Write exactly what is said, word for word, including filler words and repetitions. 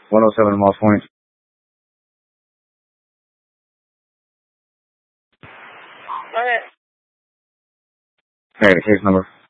one oh seven Moss Point. Okay. Okay, the case number.